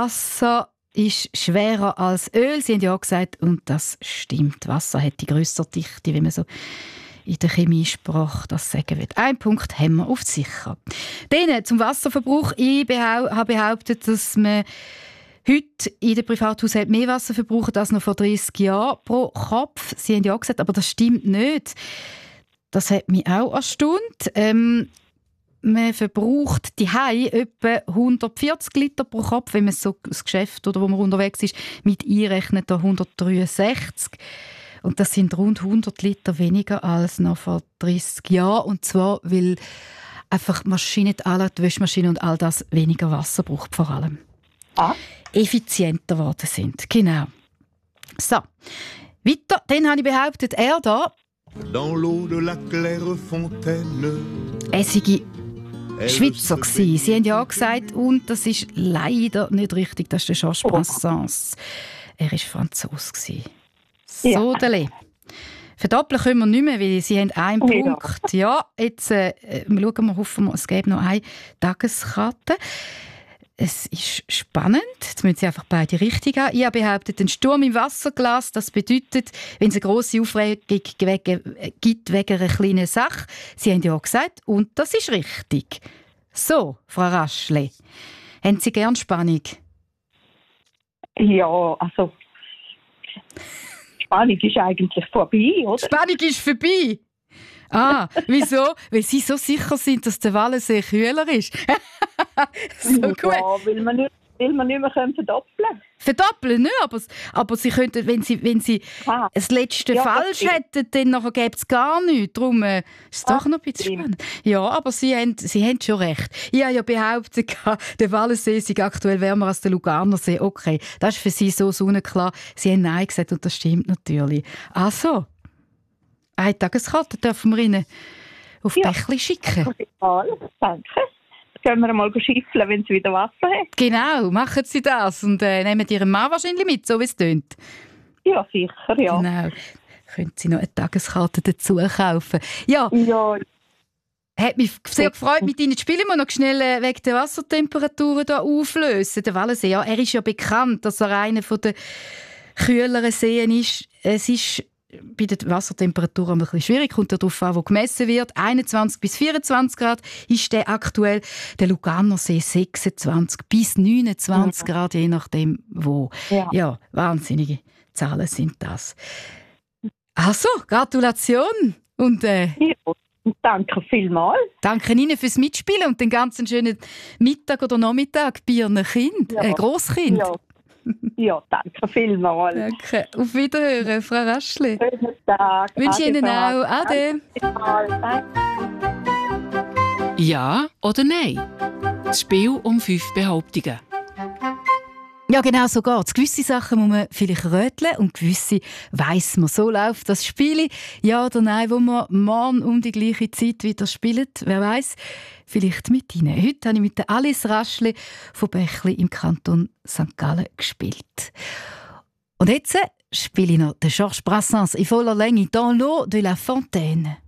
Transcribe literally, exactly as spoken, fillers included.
Wasser ist schwerer als Öl. Sie haben ja auch gesagt, und das stimmt, Wasser hat die grössere Dichte, wie man so in der Chemiesprache das sagen will. Ein Punkt haben wir auf sicher. Dann zum Wasserverbrauch. Ich behau- habe behauptet, dass man heute in den Privathaushalten mehr Wasser verbrauchen als noch vor dreissig Jahren pro Kopf. Sie haben ja auch gesagt, aber das stimmt nicht. Das hat mich auch erstaunt. Ähm, man verbraucht die Hause etwa hundertvierzig Liter pro Kopf, wenn man so das Geschäft oder wo man unterwegs ist, mit einrechnet, da hundertdreiundsechzig. Und das sind rund hundert Liter weniger als noch vor dreissig Jahren. Und zwar, weil einfach die Maschine, die alle, die Wäschmaschine und all das weniger Wasser braucht, vor allem. Ah. Effizienter geworden sind. Genau. So, weiter. Dann habe ich behauptet, er da. Dans l'eau de la claire fontaine. Er sei Schweizer gsi. Sie haben ja auch gesagt, und das ist leider nicht richtig, das ist der Georges Brassens. Er war Franzose gsi. So, Dele. Verdoppeln können wir nicht mehr, weil sie haben einen oh, Punkt. Ja, ja jetzt äh, schauen wir, hoffen wir, es gäbe noch eine Tageskarte. Es ist spannend. Jetzt müssen Sie einfach beide richtig haben. Ich habe behauptet, ein Sturm im Wasserglas, das bedeutet, wenn es eine grosse Aufregung gibt wegen einer kleinen Sache. Sie haben ja auch gesagt, und das ist richtig. So, Frau Raschle, haben Sie gern Spannung? Ja, also Spannung ist eigentlich vorbei, oder? Spannung ist vorbei? Ah, wieso? Weil Sie so sicher sind, dass der Wallensee kühler ist. So ja, gut. weil wir nicht, weil wir nicht mehr verdoppeln können. Verdoppeln nicht, aber, aber Sie könnten, wenn Sie, wenn Sie ah. das letzte ja, falsch das hätten, dann gäbe es gar nichts. Darum äh, ist es ah, doch noch ein bisschen spannend. Ja, aber Sie haben, Sie haben schon recht. Ich habe ja behauptet, der Wallensee sei aktuell wärmer als der Luganersee. Okay, das ist für Sie so sonnenklar. Sie haben Nein gesagt und das stimmt natürlich. Also, eine Tageskarte dürfen wir Ihnen auf ja. Bächli schicken. Danke. Können wir mal schiffeln, wenn es wieder Wasser hat. Genau, machen Sie das und äh, nehmen Ihren Mann wahrscheinlich mit, so wie es tönt. Ja, sicher, ja. Genau. Können Sie noch eine Tageskarte dazu kaufen. Ja. Ja. Hat mich sehr gefreut, mit Ihnen zu spielen. Ich muss noch schnell äh, wegen der Wassertemperaturen hier auflösen. Der Wallensee, ja, er ist ja bekannt, dass er einer der kühleren Seen ist. Es ist bei der Wassertemperatur ein bisschen schwierig, kommt darauf an, wo gemessen wird. einundzwanzig bis vierundzwanzig Grad ist der aktuell. Der Luganersee sechsundzwanzig bis neunundzwanzig ja. Grad, je nachdem wo. Ja. ja, wahnsinnige Zahlen sind das. Also, Gratulation. Und, äh, ja, danke vielmals. Danke Ihnen fürs Mitspielen und den ganzen schönen Mittag oder Nachmittag bei Ihren Kind, ja. äh, Grosskind. Ja. Ja, danke vielmals. Danke. Auf Wiederhören, Frau Raschle. Schönen Tag. Ich wünsche Ihnen auch. Ade. Ja oder nein? Das Spiel um fünf Behauptungen. Ja, genau so geht es. Gewisse Sachen muss man vielleicht röteln und gewisse weiss man. So läuft das Spiel. Ja oder nein, wo wir morgen um die gleiche Zeit wieder spielen. Wer weiss, vielleicht mit Ihnen. Heute habe ich mit der Alice Raschle von Bächli im Kanton Sankt Gallen gespielt. Und jetzt spiele ich noch den Georges Brassens in voller Länge «Dans l'eau de la fontaine».